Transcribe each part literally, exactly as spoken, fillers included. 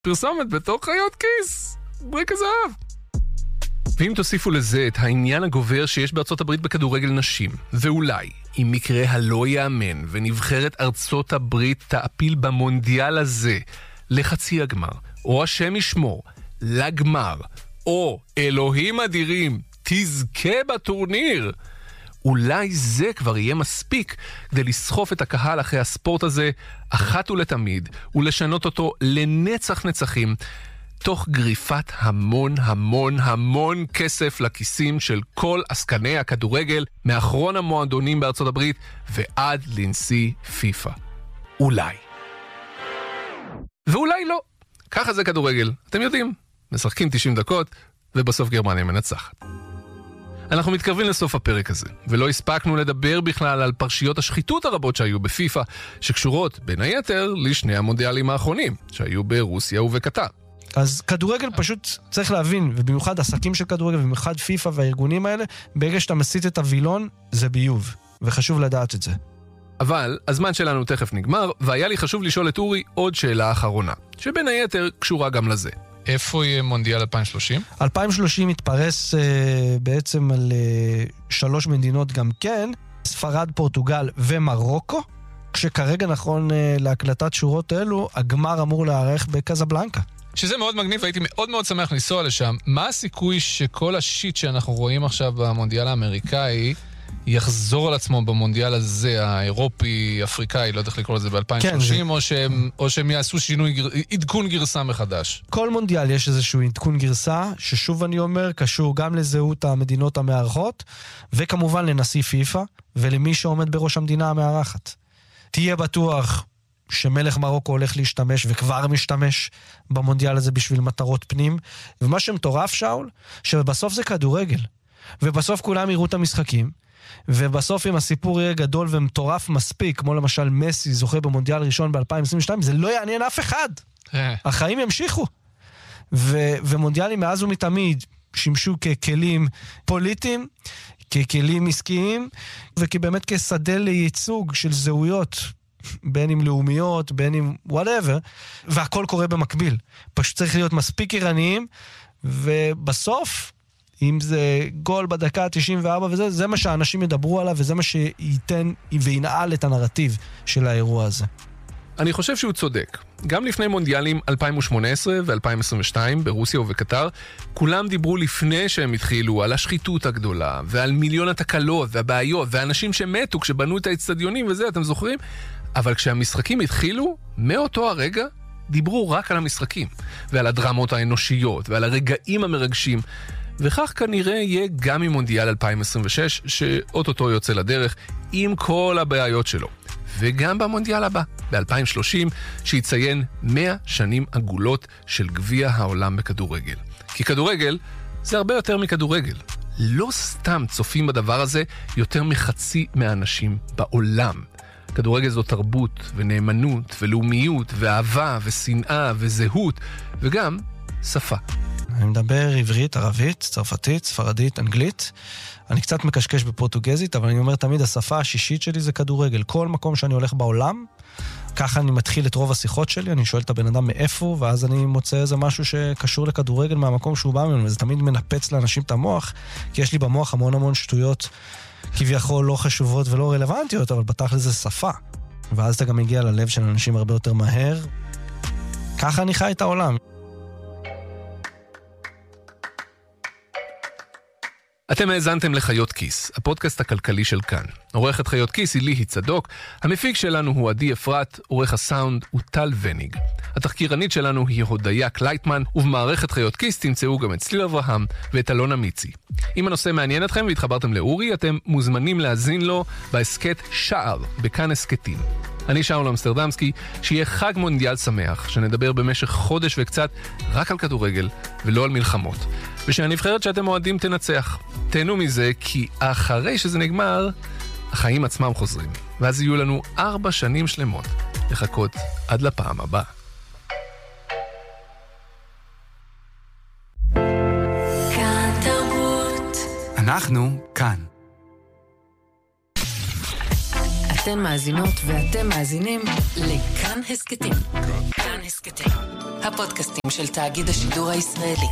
פרסומת בתור חיות כיס. ברק הזהב. ואם תוסיפו לזה את העניין הגובר שיש בארצות הברית בכדורגל נשים, ואולי, אם מקרה הלא יאמן ונבחרת ארצות הברית תעפיל במונדיאל הזה לחצי הגמר, או השם ישמור, לגמר, או אלוהים אדירים, תזכה בטורניר, אולי זה כבר יהיה מספיק כדי לסחוף את הקהל אחרי הספורט הזה אחת ולתמיד, ולשנות אותו לנצח נצחים, תוך גריפת המון המון המון כסף לכיסים של כל עסקני הכדורגל, מאחרון המועדונים בארצות הברית ועד לנשיא פיפה. אולי. ואולי לא. ככה זה כדורגל. אתם יודעים, משחקים תשעים דקות, ובסוף גרמניה מנצחת. אנחנו מתקרבים לסוף הפרק הזה, ולא הספקנו לדבר בכלל על פרשיות השחיתות הרבות שהיו בפיפה, שקשורות בין היתר לשני המונדיאלים האחרונים, שהיו ברוסיה ובקטר. אז כדורגל פשוט צריך להבין, ובמיוחד עסקים של כדורגל, ובמיוחד פיפה והארגונים האלה, ברגע שאתה מסית את הווילון, זה ביוב, וחשוב לדעת את זה. אבל הזמן שלנו תכף נגמר, והיה לי חשוב לשאול את אורי עוד שאלה אחרונה, שבין היתר קשורה גם לזה. איפה יהיה מונדיאל אלפיים שלושים? אלפיים שלושים מתפרס אה, בעצם על אה, שלוש מדינות גם כן, ספרד, פורטוגל ומרוקו, כשכרגע נכון אה, להקלטת שורות אלו, הגמר אמור להיערך בקזבלנקה. שזה מאוד מגניב, והייתי מאוד מאוד שמח לנסוע לשם. מה הסיכוי שכל השיט שאנחנו רואים עכשיו במונדיאל האמריקאי יחזור על עצמו במונדיאל הזה, האירופי, אפריקאי, לא יודע איך לקרוא לזה ב-אלפיים שלושים, כן, או, שהם, או שהם יעשו שינוי, עדכון גרסה מחדש? כל מונדיאל יש איזשהו עדכון גרסה, ששוב אני אומר, קשור גם לזהות המדינות המארחות, וכמובן לנשיא פיפה, ולמי שעומד בראש המדינה המארחת. תהיה בטוח שמלך מרוקו הולך להשתמש, וכבר משתמש במונדיאל הזה בשביל מטרות פנים, ומה שמטורף, שאול, שבסוף זה כדורגל, ובסוף כולם יראו את המשחקים, ובסוף אם הסיפור יהיה גדול ומטורף מספיק, כמו למשל מסי זוכה במונדיאל ראשון ב-אלפיים עשרים ושתיים, זה לא יעניין אף אחד. החיים ימשיכו. ו- ומונדיאלים מאז ומתמיד שימשו ככלים פוליטיים, ככלים עסקיים, וכבאמת כשדה לייצוג של זהויות, בין אם לאומיות, בין אם whatever, והכל קורה במקביל. פשוט צריך להיות מספיק ערניים, ובסוף אם זה גול בדקה תשעים וארבע וזה, זה מה שאנשים ידברו עליו, וזה מה שייתן וינעל את הנרטיב של האירוע הזה. אני חושב שהוא צודק. גם לפני מונדיאלים אלפיים שמונה עשרה ו-אלפיים עשרים ושתיים ברוסיה ובקטר, כולם דיברו לפני שהם התחילו על השחיתות הגדולה, ועל מיליון התקלות והבעיות, ואנשים שמתו כשבנו את האצטדיונים וזה, אתם זוכרים? אבל כשהמשחקים התחילו, מאותו הרגע, דיברו רק על המשחקים, ועל הדרמות האנושיות, ועל הרגעים המרגשים, וכך כנראה יהיה גם עם מונדיאל אלפיים עשרים ושש, שאוטוטו יוצא לדרך עם כל הבעיות שלו. וגם במונדיאל הבא, ב-אלפיים שלושים, שיציין מאה שנים עגולות של גביע העולם בכדורגל. כי כדורגל זה הרבה יותר מכדורגל. לא סתם צופים בדבר הזה יותר מחצי מהאנשים בעולם. כדורגל זו תרבות ונאמנות ולאומיות ואהבה ושנאה וזהות וגם שפה. אני מדבר עברית, ערבית, צרפתית, ספרדית, אנגלית. אני קצת מקשקש בפורטוגזית, אבל אני אומר תמיד, השפה השישית שלי זה כדורגל. כל מקום שאני הולך בעולם, ככה אני מתחיל את רוב השיחות שלי, אני שואל את הבן אדם מאיפה, ואז אני מוצא איזה משהו שקשור לכדורגל מהמקום שהוא בא ממנו, וזה תמיד מנפץ לאנשים את המוח, כי יש לי במוח המון המון שטויות, כביכול לא חשובות ולא רלוונטיות, אבל בתכל'ס זה שפה. ואז אתה גם מגיע ללב של אנשים הרבה יותר מהר. ככה אני חי את העולם. אתם האזנתם לחיות כיס, הפודקאסט הכלכלי של כאן. עורכת חיות כיס היא ליהי צדוק, המפיק שלנו הוא עדי אפרת, עורך הסאונד הוא טל וניג. התחקירנית שלנו היא הודיה קלייטמן, ובמערכת חיות כיס תמצאו גם את צליל אברהם ואת אלונה מיצי. אם הנושא מעניין אתכם והתחברתם לאורי, אתם מוזמנים להזין לו בהסקט שער, בכאן הסקטים. אני שאול אמסטרדמסקי, שיהיה חג מונדיאל שמח, שנדבר במשך חודש וקצת רק על כדורגל ולא על מלחמות. ושהנבחרת שאתם אוהדים תנצח. תהנו מזה, כי אחרי שזה נגמר, החיים עצמם חוזרים. ואז יהיו לנו ארבע שנים שלמות לחכות עד לפעם הבאה. כאן תרבות. אנחנו כאן. אתן מאזינות ואתם מאזינים לכאן הסקטים. כאן הסקטים. הפודקאסטים של תאגיד השידור הישראלי.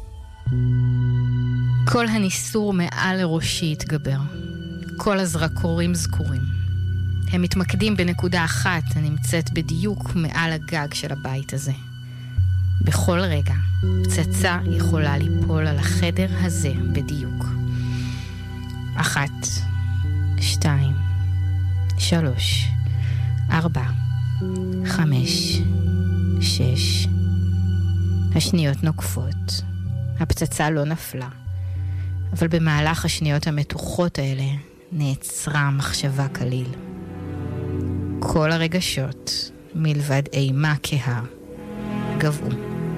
כל הניסור מעל לראשי התגבר. כל הזרקורים זכורים. הם מתמקדים בנקודה אחת הנמצאת בדיוק מעל הגג של הבית הזה. בכל רגע, פצצה יכולה ליפול על החדר הזה בדיוק. אחת, שתיים, שלוש, ארבע, חמש, שש. השניות נוקפות. הפצצה לא נפלה. אבל במהלך השניות המתוחות האלה נעצרה מחשבה כליל. כל הרגשות, מלבד אימה כהה, גבעו.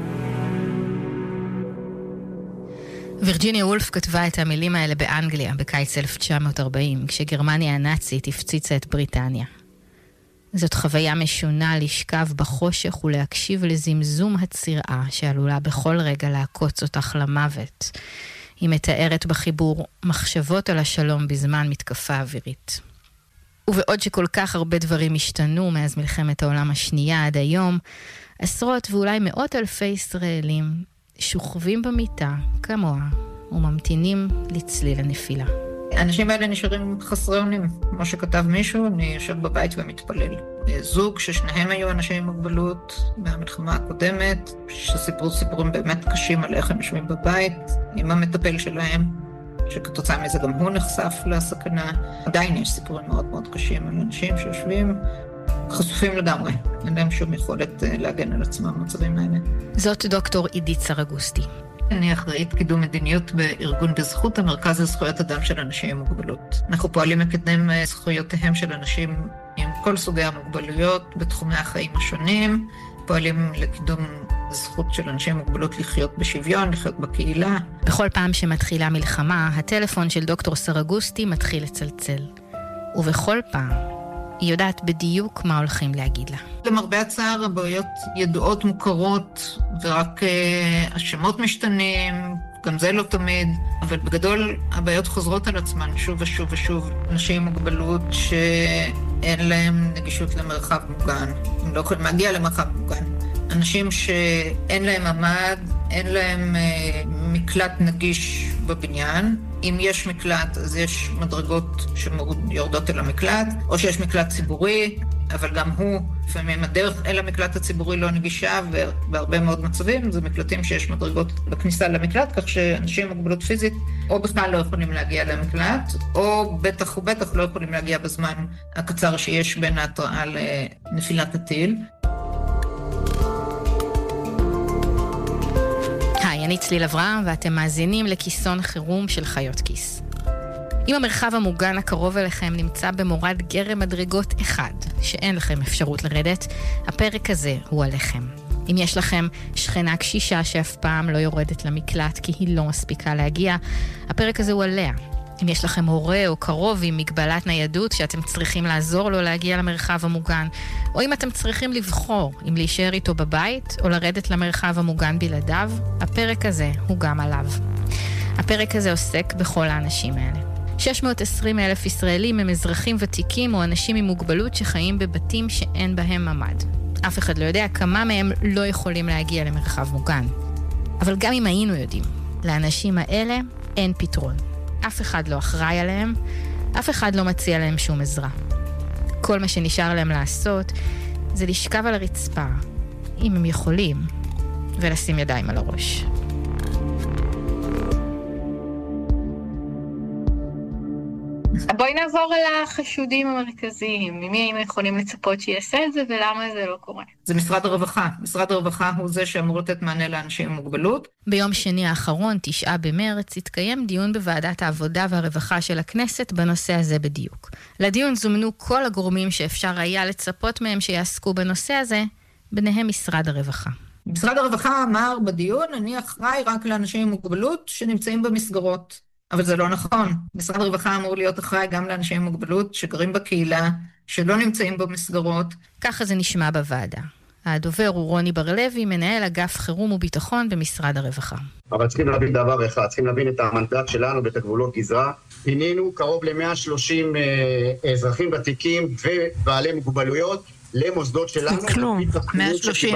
וירג'יניה וולף כתבה את המילים האלה באנגליה בקיץ אלף תשע מאות ארבעים, כשגרמניה הנאצית הפציצה את בריטניה. זאת חוויה משונה לשכב בחושך ולהקשיב לזמזום הצירעה שעלולה בכל רגע לעקוץ אותך למוות. היא מתארת בחיבור מחשבות על השלום בזמן מתקפה אווירית. ובעוד שכל כך הרבה דברים השתנו מאז מלחמת העולם השנייה עד היום, עשרות ואולי מאות אלפי ישראלים שוכבים במיטה כמוה וממתינים לצליל הנפילה. האנשים האלה נשארים חסרי אונים. כמו שכתב מישהו, אני יושב בבית ומתפלל. זוג ששניהם היו אנשים עם מוגבלות מהמלחמה הקודמת, שסיפרו סיפורים באמת קשים על איך הם יושבים בבית, עם המטפל שלהם, שכתוצאה מזה גם הוא נחשף לסכנה. עדיין יש סיפורים מאוד מאוד קשים על אנשים שיושבים חשופים לגמרי. אין להם שום יכולת להגן על עצמם במצבים האלה. זאת דוקטור עידית סרגוסטי. אני אחראית קידום מדיניות בארגון בזכות, המרכז לזכויות אדם של אנשים עם מוגבלות. אנחנו פועלים לקדם זכויותיהם של אנשים עם כל סוגי המוגבלויות בתחומי החיים השונים, פועלים לקידום זכות של אנשים עם מוגבלות לחיות בשוויון, לחיות בקהילה. בכל פעם שמתחילה מלחמה, הטלפון של דוקטור סרגוסטי מתחיל לצלצל. ובכל פעם היא יודעת בדיוק מה הולכים להגיד לה. למרבה הצער, הבעיות ידועות מוכרות, ורק uh, השמות משתנים, גם זה לא תמיד, אבל בגדול הבעיות חוזרות על עצמן שוב ושוב ושוב. אנשים עם מוגבלות שאין להם נגישות למרחב מוגן, הם לא יכולים להגיע למרחב מוגן. אנשים שאין להם ממ"ד, אין להם uh, מקלט נגיש בבניין. אם יש מקלט, אז יש מדרגות שיורדות אל המקלט, או שיש מקלט ציבורי, אבל גם הוא, לפעמים הדרך אל המקלט הציבורי לא נגישה, ובהרבה מאוד מצבים זה מקלטים שיש מדרגות בכניסה למקלט, כך שאנשים עם מוגבלות פיזית או בכלל לא יכולים להגיע למקלט, או בטח ובטח לא יכולים להגיע בזמן הקצר שיש בין ההתראה לנפילת הטיל. אני צליל אברהם ואתם מאזינים לכיסון חירום של חיות כיס. אם המרחב המוגן הקרוב אליכם נמצא במורד גרם מדרגות אחד, שאין לכם אפשרות לרדת, הפרק הזה הוא עליכם. אם יש לכם שכנה קשישה שאף פעם לא יורדת למקלט כי היא לא מספיקה להגיע, הפרק הזה הוא עליה. אם יש לכם הורה או קרוב עם מגבלת ניידות שאתם צריכים לעזור לו להגיע למרחב המוגן, או אם אתם צריכים לבחור אם להישאר איתו בבית או לרדת למרחב המוגן בלעדיו, הפרק הזה הוא גם עליו. הפרק הזה עוסק בכל האנשים האלה. שש מאות ועשרים אלף ישראלים הם אזרחים ותיקים או אנשים עם מוגבלות שחיים בבתים שאין בהם ממ"ד. אף אחד לא יודע כמה מהם לא יכולים להגיע למרחב מוגן. אבל גם אם היינו יודעים, לאנשים האלה אין פתרון. אף אחד לא אחראי עליהם, אף אחד לא מציע להם שום עזרה. כל מה שנשאר להם לעשות זה לשכב על הרצפה, אם הם יכולים, ולשים ידיים על הראש. בואי נעבור על החשודים המרכזיים, ממי היינו יכולים לצפות שיעשה את זה ולמה זה לא קורה. זה משרד הרווחה. משרד הרווחה הוא זה שאמור לתת מענה לאנשים עם מוגבלות. ביום שני האחרון, תשעה במרץ, התקיים דיון בוועדת העבודה והרווחה של הכנסת בנושא הזה בדיוק. לדיון זומנו כל הגורמים שאפשר היה לצפות מהם שיעסקו בנושא הזה, ביניהם משרד הרווחה. משרד הרווחה אמר בדיון, אני אחראי רק לאנשים עם מוגבלות שנמצאים במסגרות. אבל זה לא נכון. משרד הרווחה אמור להיות אחראי גם לאנשים עם מוגבלות שגרים בקהילה, שלא נמצאים במסגרות. ככה זה נשמע בוועדה. הדובר הוא רוני בר-לוי, מנהל אגף חירום וביטחון במשרד הרווחה. אבל צריכים להבין דבר אחד, צריכים להבין את המנדט שלנו ואת הגבולות גזרה. פינינו קרוב ל-מאה ושלושים אזרחים ותיקים ובעלי מוגבלויות למוסדות שלנו. כלום, מאה שלושים.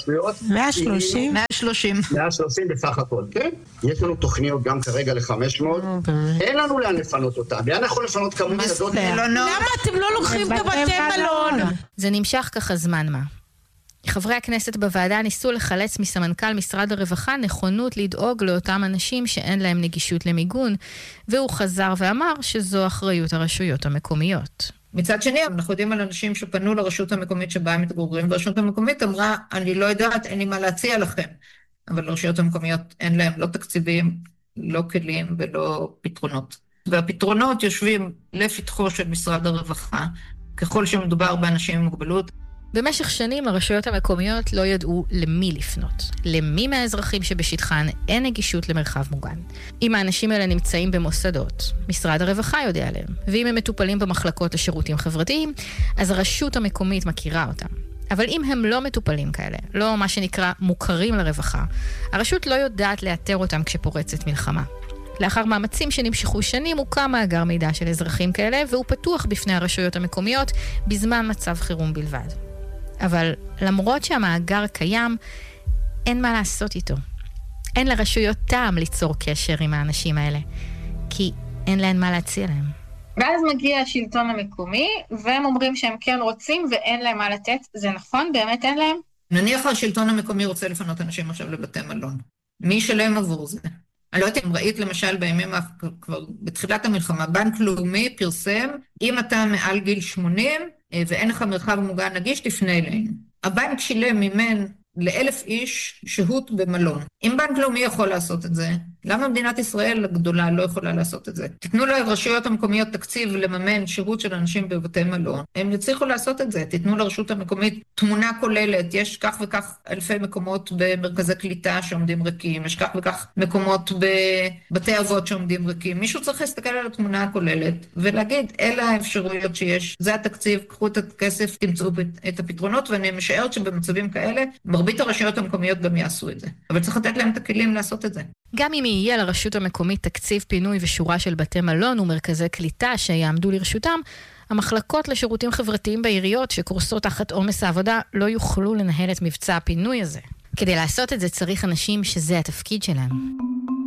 מאה שלושים? מאה שלושים. מאה שלושים בסך הכל, כן? יש לנו תוכניות גם כרגע ל-חמש מאות. אין לנו לאן לפנות אותם. לאן יכול לפנות כמות כזאת? למה אתם לא לוקחים בבתי מלון? זה נמשך ככה זמן מה. חברי הכנסת בוועדה ניסו לחלץ מסמנכ"ל משרד הרווחה נכונות לדאוג לאותם אנשים שאין להם נגישות למיגון, והוא חזר ואמר שזו אחריות הרשויות המקומיות. מצד שני, אנחנו יודעים על אנשים שפנו לרשות המקומית שבה הם מתגוררים, והרשות המקומית אמרה, אני לא יודעת, אין לי מה להציע לכם. אבל לרשויות המקומיות אין להם לא תקציבים, לא כלים ולא פתרונות. והפתרונות יושבים לפתחו של משרד הרווחה, ככל שמדובר באנשים עם מוגבלות. במשך שנים הרשויות המקומיות לא ידעו למי לפנות. למי מהאזרחים שבשטחן אין נגישות למרחב מוגן. אם האנשים האלה נמצאים במוסדות, משרד הרווחה יודע עליהם. ואם הם מטופלים במחלקות לשירותים חברתיים, אז הרשות המקומית מכירה אותם. אבל אם הם לא מטופלים כאלה, לא מה שנקרא מוכרים לרווחה, הרשות לא יודעת לאתר אותם כשפורצת מלחמה. לאחר מאמצים שנמשכו שנים, הוקם מאגר מידע של אזרחים כאלה, והוא פתוח בפני הרשויות המקומיות בזמן מצב חירום בלבד. אבל למרות שהמאגר קיים, אין מה לעשות איתו. אין לרשויות טעם ליצור קשר עם האנשים האלה, כי אין להן מה להציע להם. ואז מגיע השלטון המקומי, והם אומרים שהם כן רוצים ואין להם מה לתת. זה נכון? באמת אין להם? נניח השלטון המקומי רוצה לפנות אנשים עכשיו לבתי מלון. מי ישלם עבור זה? אני לא יודעת אם ראית למשל בימים, כבר בתחילת המלחמה, בנק לאומי פרסם, אם אתה מעל גיל שמונים ואין לך מרחב מוגן נגיש, תפנה אלינו. הבנק שילם מימן לאלף איש שהות במלון. אם בנק לאומי יכול לעשות את זה, למה מדינת ישראל הגדולה לא יכולה לעשות את זה? תתנו לרשויות המקומיות תקציב לממן שהות של אנשים בבתי מלון. הם יצליחו לעשות את זה. תתנו לרשות המקומית תמונה כוללת. יש כך וכך אלפי מקומות במרכזי קליטה שעומדים ריקים. יש כך וכך מקומות בבתי אבות שעומדים ריקים. מישהו צריך להסתכל על התמונה הכוללת ולהגיד, אלה האפשרויות שיש. זה התקציב, קחו את הכסף, תמצאו את הפתרונות, ואני משערת שבמצבים כאלה, מרבית הרשויות המקומיות גם יעשו את זה. אבל צריך לתת להם את הכלים לעשות את זה. גם אם יהיה לרשות המקומית תקציב פינוי ושורה של בתי מלון ומרכזי קליטה שיעמדו לרשותם, המחלקות לשירותים חברתיים בעיריות שקורסות תחת עומס העבודה לא יוכלו לנהל את מבצע הפינוי הזה. כדי לעשות את זה צריך אנשים שזה התפקיד שלהם.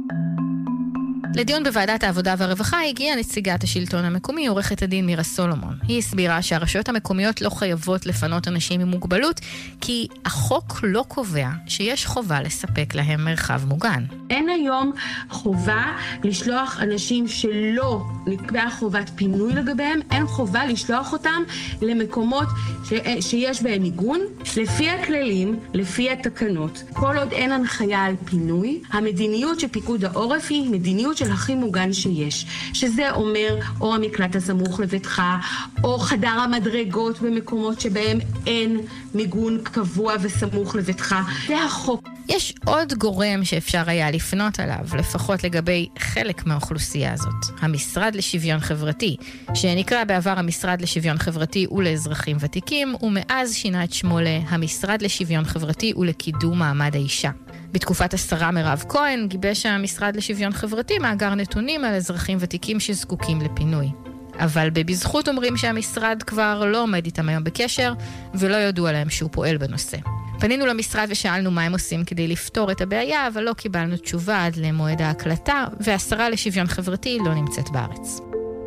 לדיון בוועדת העבודה והרווחה הגיעה נציגת השלטון המקומי, עורכת הדין מירה סולומון. היא הסבירה שהרשויות המקומיות לא חייבות לפנות אנשים עם מוגבלות, כי החוק לא קובע שיש חובה לספק להם מרחב מוגן. אין היום חובה לשלוח אנשים שלא נקבעה חובת פינוי לגביהם, אין חובה לשלוח אותם למקומות ש... שיש בהם מיגון. לפי הכללים, לפי התקנות, כל עוד אין הנחיה על פינוי, המדיניות של פיקוד העורף היא מדיניות של הכי מוגן שיש, שזה אומר או המקלט הסמוך לביתך, או חדר המדרגות במקומות שבהם אין מיגון קבוע וסמוך לביתך. זה החוק. יש עוד גורם שאפשר היה לפנות עליו, לפחות לגבי חלק מהאוכלוסייה הזאת. המשרד לשוויון חברתי, שנקרא בעבר המשרד לשוויון חברתי ולאזרחים ותיקים, ומאז שינה את שמו להמשרד לשוויון חברתי ולקידום מעמד האישה. בתקופת השרה מירב כהן גיבש המשרד לשוויון חברתי מאגר נתונים על אזרחים ותיקים שזקוקים לפינוי. אבל בבזכות אומרים שהמשרד כבר לא עומד איתם היום בקשר, ולא ידוע להם שהוא פועל בנושא. פנינו למשרד ושאלנו מה הם עושים כדי לפתור את הבעיה, אבל לא קיבלנו תשובה עד למועד ההקלטה, והשרה לשוויון חברתי לא נמצאת בארץ.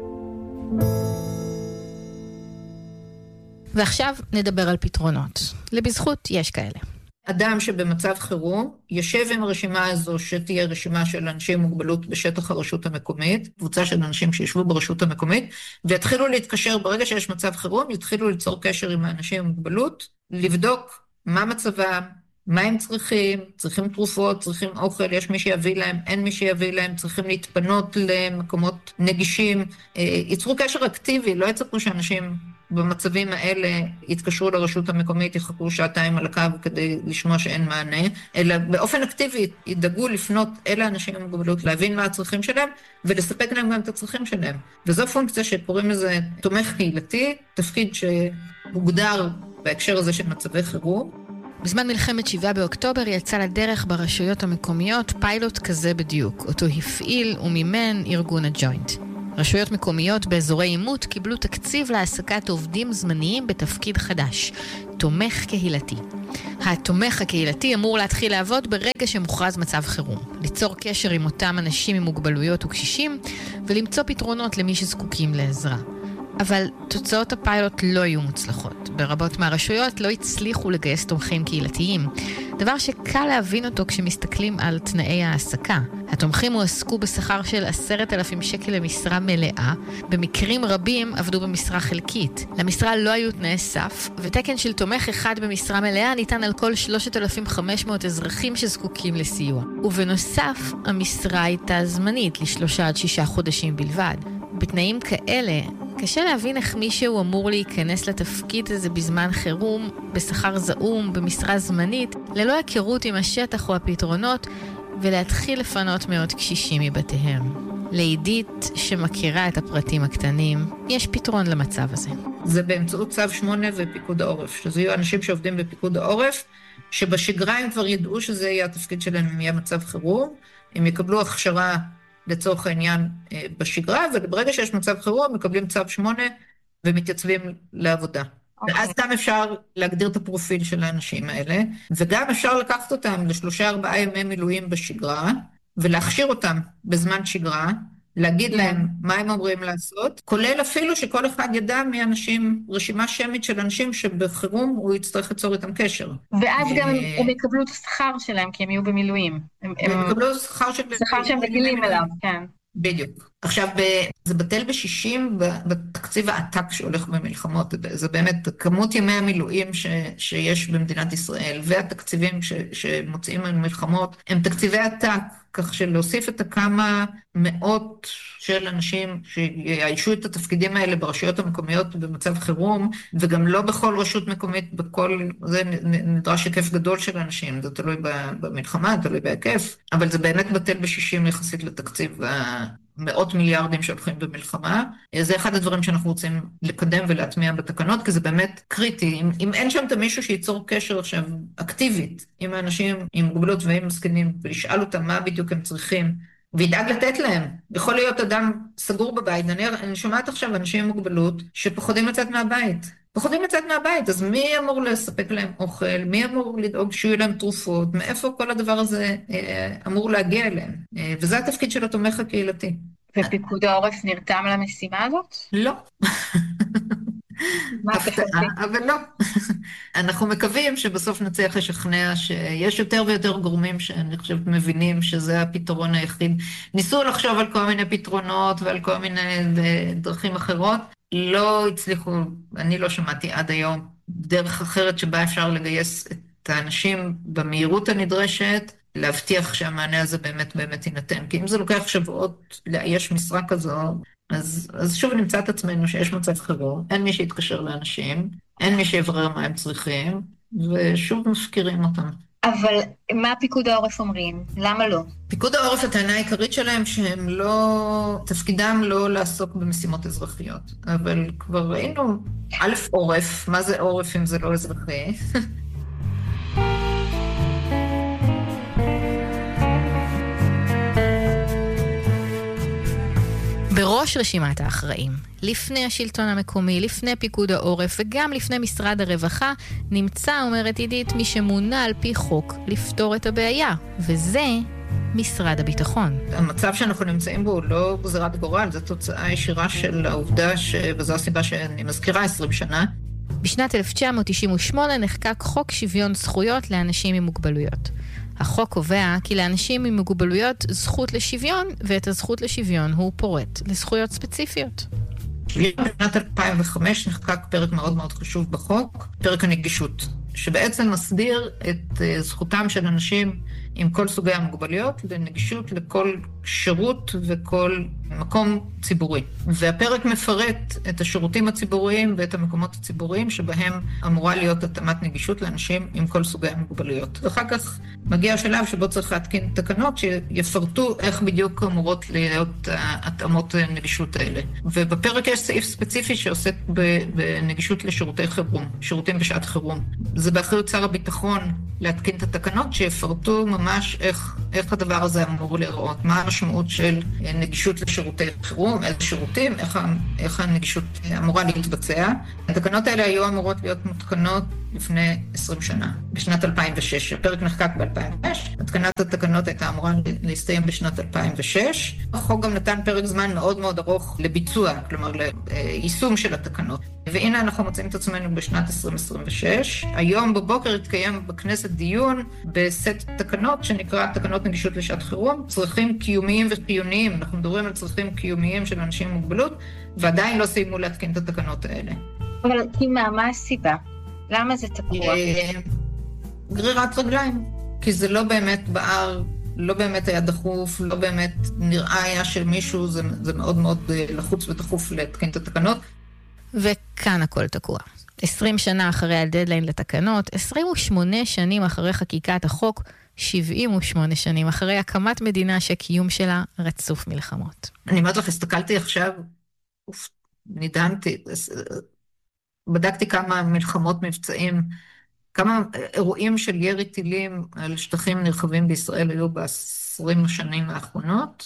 ועכשיו נדבר על פתרונות. לבזכות יש כאלה. אדם שבמצב חירום יושב עם הרשימה הזו שתהיה רשימה של אנשים עם מוגבלות בשטח הרשות המקומית, קבוצה של אנשים שישבו ברשות המקומית, ויתחילו להתקשר ברגע שיש מצב חירום, יתחילו ליצור קשר עם האנשים עם מוגבלות, לבדוק מה מצבם, מה הם צריכים, צריכים תרופות, צריכים אוכל, יש מי שיביא להם, אין מי שיביא להם, צריכים להתפנות למקומות נגישים, ייצרו קשר אקטיבי, לא יצפו שאנשים במצבים האלה יתקשרו לרשות המקומית, יחכו שעתיים על הקו כדי לשמוע שאין מענה, אלא באופן אקטיבי ידאגו לפנות אל האנשים עם מוגבלות, להבין מה הצרכים שלהם, ולספק להם גם את הצרכים שלהם. וזו פונקציה שקוראים לזה תומך קהילתי, תפקיד שהוגדר בהקשר הזה של מצבי חירום. בזמן מלחמת שבעה באוקטובר יצא לדרך ברשויות המקומיות פיילוט כזה בדיוק, אותו הפעיל ומימן ארגון הג'וינט. רשויות מקומיות באזורי עימות קיבלו תקציב להעסקת עובדים זמניים בתפקיד חדש, תומך קהילתי. התומך הקהילתי אמור להתחיל לעבוד ברגע שמוכרז מצב חירום, ליצור קשר עם אותם אנשים עם מוגבלויות וקשישים, ולמצוא פתרונות למי שזקוקים לעזרה. אבל תוצאות הפיילוט לא היו מוצלחות. ברבות מהרשויות לא הצליחו לגייס תומכים קהילתיים, דבר שקל להבין אותו כשמסתכלים על תנאי העסקה. התומכים הועסקו בשכר של עשרת אלפים שקל למשרה מלאה, במקרים רבים עבדו במשרה חלקית. למשרה לא היו תנאי סף, ותקן של תומך אחד במשרה מלאה ניתן על כל שלושת אלפים וחמש מאות אזרחים שזקוקים לסיוע. ובנוסף, המשרה הייתה זמנית לשלושה עד שישה חודשים בלבד. בתנאים כאלה, קשה להבין איך מישהו אמור להיכנס לתפקיד הזה בזמן חירום, בשכר זעום, במשרה זמנית, ללא היכרות עם השטח או הפתרונות, ולהתחיל לפנות מאות קשישים מבתיהם. לעידית, שמכירה את הפרטים הקטנים, יש פתרון למצב הזה. זה באמצעות צו שמונה ופיקוד העורף, שזה יהיו אנשים שעובדים בפיקוד העורף, שבשגרה הם כבר ידעו שזה יהיה התפקיד שלהם אם יהיה מצב חירום, הם יקבלו הכשרה לצורך העניין בשגרה, וברגע שיש מצב חירום, מקבלים צו שמונה ומתייצבים לעבודה. Okay. ואז גם אפשר להגדיר את הפרופיל של האנשים האלה, וגם אפשר לקחת אותם לשלושה ארבעה ימי מילואים בשגרה, ולהכשיר אותם בזמן שגרה, להגיד להם מה הם אומרים לעשות, כולל אפילו שכל אחד ידע מאנשים, רשימה שמית של אנשים שבחירום הוא יצטרך ליצור איתם קשר. ואז גם הם יקבלו את השכר שלהם, כי הם יהיו במילואים. הם יקבלו שכר שהם רגילים אליו, כן. בדיוק. עכשיו, זה בטל בשישים בתקציב העתק שהולך במלחמות. זה באמת כמות ימי המילואים ש, שיש במדינת ישראל, והתקציבים ש, שמוצאים במלחמות, הם תקציבי עתק, כך שלהוסיף את הכמה מאות של אנשים שיאיישו את התפקידים האלה ברשויות המקומיות במצב חירום, וגם לא בכל רשות מקומית, בכל, זה נדרש היקף גדול של אנשים, זה תלוי במלחמה, תלוי בהיקף, אבל זה באמת בטל בשישים יחסית לתקציב מאות מיליארדים שהולכים במלחמה. זה אחד הדברים שאנחנו רוצים לקדם ולהטמיע בתקנות, כי זה באמת קריטי. אם, אם אין שם את מישהו שייצור קשר עכשיו אקטיבית עם האנשים עם מוגבלות ועם מסכנים, ולשאל אותם מה בדיוק הם צריכים, וידאג לתת להם. יכול להיות אדם סגור בבית. אני, אני שומעת עכשיו אנשים עם מוגבלות שפוחדים לצאת מהבית. פוחדים לצאת מהבית, אז מי אמור לספק להם אוכל? מי אמור לדאוג שיהיו להם תרופות? מאיפה כל הדבר הזה אה, אמור להגיע אליהם? אה, וזה התפקיד של התומך הקהילתי. ופיקוד העורף נרתם למשימה הזאת? לא. אבל לא. אנחנו מקווים שבסוף נצליח לשכנע שיש יותר ויותר גורמים שאני חושבת מבינים שזה הפתרון היחיד. ניסו לחשוב על כל מיני פתרונות ועל כל מיני דרכים אחרות. לא הצליחו, אני לא שמעתי עד היום דרך אחרת שבה אפשר לגייס את האנשים במהירות הנדרשת, להבטיח שהמענה הזה באמת באמת ינתן. כי אם זה לוקח שבועות לאייש משרה כזו, אז, אז שוב נמצא את עצמנו שיש מצב חירום, אין מי שיתקשר לאנשים, אין מי שיברר מה הם צריכים, ושוב מפקירים אותם. אבל מה פיקוד העורף אומרים? למה לא? פיקוד העורף, הטענה העיקרית שלהם שהם לא, תפקידם לא לעסוק במשימות אזרחיות. אבל כבר ראינו, א' עורף, מה זה עורף אם זה לא אזרחי? בראש רשימת האחראים, לפני השלטון המקומי, לפני פיקוד העורף וגם לפני משרד הרווחה, נמצא, אומרת עידית, מי שמונה על פי חוק לפתור את הבעיה, וזה משרד הביטחון. המצב שאנחנו נמצאים בו הוא לא גזירת גורל, זו תוצאה ישירה של העובדה, ש... וזו הסיבה שאני מזכירה עשרים שנה. בשנת אלף תשע מאות תשעים ושמונה נחקק חוק שוויון זכויות לאנשים עם מוגבלויות. החוק קובע כי לאנשים עם מוגבלויות זכות לשוויון, ואת הזכות לשוויון הוא פורט לזכויות ספציפיות. בשנת אלפיים וחמש נחקק פרק מאוד מאוד חשוב בחוק, פרק הנגישות, שבעצם מסדיר את זכותם של אנשים עם כל סוגי המוגבלויות לנגישות לכל שירות וכל מקום ציבורי. והפרק מפרט את השירותים הציבוריים ואת המקומות הציבוריים שבהם אמורה להיות התאמת נגישות לאנשים עם כל סוגי המוגבלויות. ואחר כך מגיע השלב שבו צריך להתקין תקנות שיפרטו איך בדיוק אמורות להיות התאמות נגישות האלה. ובפרק יש סעיף ספציפי שעוסק בנגישות לשירותי חירום, שירותים בשעת חירום. זה באחריות שר הביטחון להתקין את התקנות שיפרטו ממש איך איך הדבר הזה אמור לראות, מה המשמעות של נגישות לשירותי חירום, איזה שירותים, איך, איך הנגישות אמורה להתבצע. התקנות האלה היו אמורות להיות מותקנות לפני עשרים שנה, בשנת אלפיים ושש. הפרק נחקק ב-אלפיים ושש, התקנת התקנות הייתה אמורה להסתיים בשנת אלפיים ושש. החוק גם נתן פרק זמן מאוד מאוד ארוך לביצוע, כלומר ליישום של התקנות. והנה אנחנו מוצאים את עצמנו בשנת עשרים עשרים ושש. היום בבוקר התקיים בכנסת דיון בסט תקנות שנקרא תקנות נגישות לשעת חירום, צרכים קיומיים וחיוניים. אנחנו מדברים על צרכים קיומיים של אנשים עם מוגבלות, ועדיין לא סיימו להתקין את התקנות האלה. אבל מה, מה הסיבה? למה זה תקוע? גרירת רגליים, כי זה לא באמת בער, לא באמת היה דחוף, לא באמת נראה היה של מישהו, זה, זה מאוד מאוד לחוץ ודחוף להתקין את התקנות. וכאן הכל תקוע. עשרים שנה אחרי הדדליין לתקנות, עשרים ושמונה שנים אחרי חקיקת החוק, שבעים ושמונה שנים אחרי הקמת מדינה שהקיום שלה רצוף מלחמות. אני אומרת לך, הסתכלתי עכשיו, אוף, נדהמתי, בדקתי כמה מלחמות מבצעים, כמה אירועים של ירי טילים על שטחים נרחבים בישראל היו בעשרים השנים האחרונות,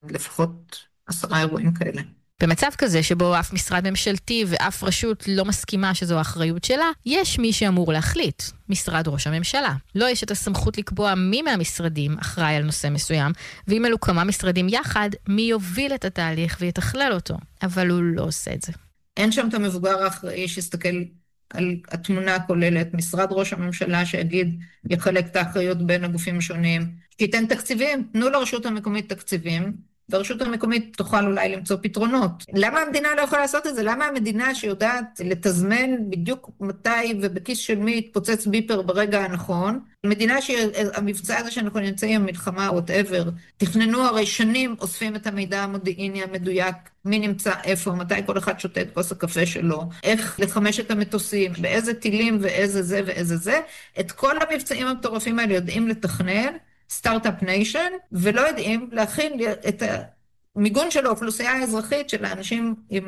לפחות עשרה אירועים כאלה. במצב כזה שבו אף משרד ממשלתי ואף רשות לא מסכימה שזו האחריות שלה, יש מי שאמור להחליט, משרד ראש הממשלה. לא יש את הסמכות לקבוע מי מהמשרדים אחראי על נושא מסוים, ואם אלו כמה משרדים יחד, מי יוביל את התהליך ויתכלל אותו. אבל הוא לא עושה את זה. אין שם את המבוגר האחראי שיסתכל על התמונה הכוללת, משרד ראש הממשלה שיגיד, יחלק את האחריות בין הגופים השונים, שייתן תקציבים, תנו לרשות המקומית תקציבים, והרשות המקומית תוכל אולי למצוא פתרונות. למה המדינה לא יכולה לעשות את זה? למה המדינה שיודעת לתזמן בדיוק מתי ובכיס של מי יתפוצץ ביפר ברגע הנכון? המדינה שהמבצע הזה שאנחנו נמצאים, מלחמה, whatever, תכננו הרי שנים, אוספים את המידע המודיעיני המדויק, מי נמצא איפה, מתי כל אחד שותה את כוס הקפה שלו, איך לחמש את המטוסים, באיזה טילים ואיזה זה ואיזה זה. את כל המבצעים המטורפים האלה יודעים לתכנן, סטארט-אפ ניישן, ולא יודעים להכין את המיגון של האוכלוסייה האזרחית, של האנשים עם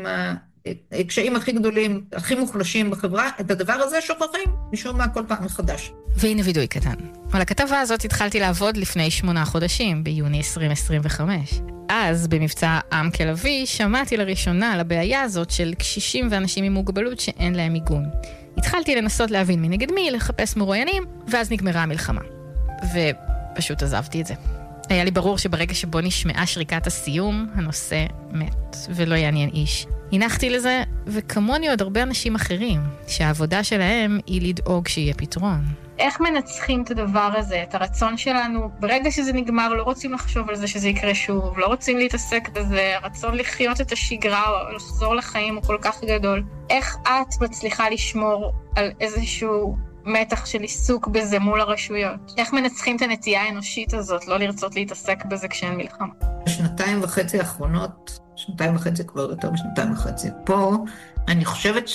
הקשיים הכי גדולים, הכי מוחלשים בחברה, את הדבר הזה שוכחים, משום מה כל פעם מחדש. והנה וידוי קטן. על הכתבה הזאת התחלתי לעבוד לפני שמונה חודשים, ביוני עשרים עשרים וחמש. אז, במבצע עם כלבי, שמעתי לראשונה על הבעיה הזאת של קשישים ואנשים עם מוגבלות שאין להם מיגון. התחלתי לנסות להבין מנגד מי, לחפש מרואיינים, ואז נגמרה המלחמה. ו... פשוט עזבתי את זה. היה לי ברור שברגע שבו נשמעה שריקת הסיום, הנושא מת, ולא יעניין איש. הנחתי לזה, וכמוני עוד הרבה אנשים אחרים, שהעבודה שלהם היא לדאוג שיהיה פתרון. איך מנצחים את הדבר הזה, את הרצון שלנו? ברגע שזה נגמר, לא רוצים לחשוב על זה שזה יקרה שוב, לא רוצים להתעסק בזה, הרצון לחיות את השגרה או לחזור לחיים הוא כל כך גדול. איך את מצליחה לשמור על איזשהו מתח של עיסוק בזה מול הרשויות? איך מנצחים את הנטייה האנושית הזאת, לא לרצות להתעסק בזה כשאין מלחמה? שנתיים וחצי האחרונות, שנתיים וחצי כבר יותר משנתיים וחצי פה, אני חושבת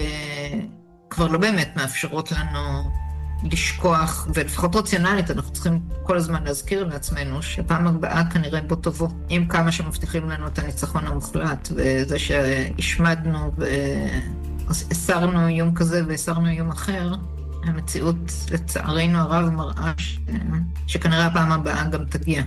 שכבר לא באמת מאפשרות לנו לשכוח, ולפחות רציונלית, אנחנו צריכים כל הזמן להזכיר לעצמנו שפעם הבאה כנראה בו תבוא, עם כמה שמבטיחים לנו את הניצחון המוחלט, וזה שהשמדנו והסרנו איום כזה והסרנו איום אחר, המציאות לצערנו הרב מראה ש... שכנראה הפעם הבאה גם תגיע.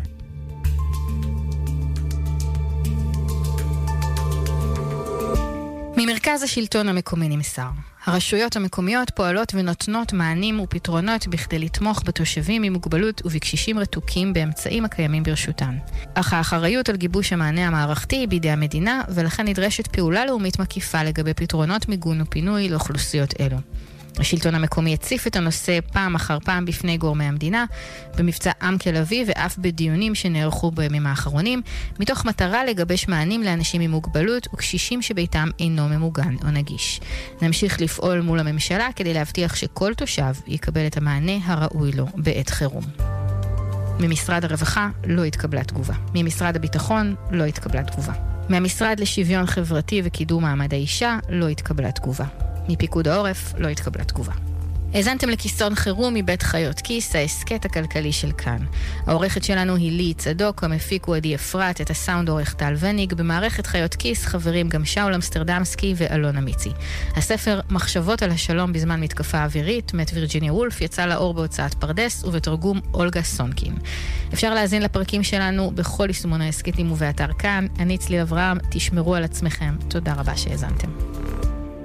ממרכז השלטון המקומי נמסר. הרשויות המקומיות פועלות ונותנות מענים ופתרונות בכדי לתמוך בתושבים עם מוגבלות ובקשישים רתוקים באמצעים הקיימים ברשותן. אך האחריות על גיבוש המענה המערכתי היא בידי המדינה, ולכן נדרשת פעולה לאומית מקיפה לגבי פתרונות מיגון ופינוי לאוכלוסיות אלו. השלטון המקומי הציף את הנושא פעם אחר פעם בפני גורמי המדינה, במבצע עם כלבי ואף בדיונים שנערכו בימים האחרונים, מתוך מטרה לגבש מענים לאנשים עם מוגבלות וקשישים שביתם אינו ממוגן או נגיש. נמשיך לפעול מול הממשלה כדי להבטיח שכל תושב יקבל את המענה הראוי לו בעת חירום. ממשרד הרווחה לא התקבלה תגובה. ממשרד הביטחון לא התקבלה תגובה. מהמשרד לשוויון חברתי וקידום מעמד האישה לא התקבלה תגובה. מפיקוד העורף לא התקבלה תגובה. האזנתם לכיסון חירום מבית חיות כיס, העסקת הכלכלי של כאן. העורכת שלנו היא לי צדוק, המפיק הוא עדי אפרת, את הסאונד עורך טל וניג, במערכת חיות כיס חברים גם שאול אמסטרדמסקי ואלון אמיצי. הספר מחשבות על השלום בזמן מתקפה אווירית, מת וירג'יניה וולף, יצא לאור בהוצאת פרדס ובתרגום אולגה סונקין. אפשר להאזין לפרקים שלנו בכל יישומון העסקתים ובאתר כאן. אני צליל אברהם, תשמרו על עצמכם. תודה רבה שהאזנתם.